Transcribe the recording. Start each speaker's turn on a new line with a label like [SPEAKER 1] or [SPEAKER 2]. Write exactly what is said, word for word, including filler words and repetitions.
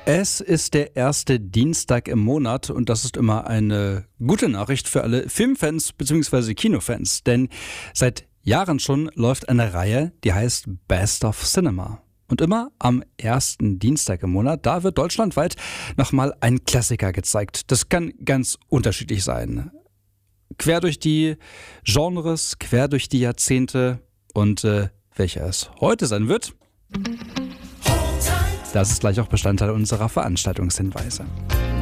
[SPEAKER 1] Es ist der erste Dienstag im Monat und das ist immer eine gute Nachricht für alle Filmfans bzw. Kinofans, denn seit Jahren schon läuft eine Reihe, die heißt Best of Cinema. Und immer am ersten Dienstag im Monat, da wird deutschlandweit nochmal ein Klassiker gezeigt. Das kann ganz unterschiedlich sein. Quer durch die Genres, quer durch die Jahrzehnte und äh, welcher es heute sein wird, das ist gleich auch Bestandteil unserer Veranstaltungshinweise.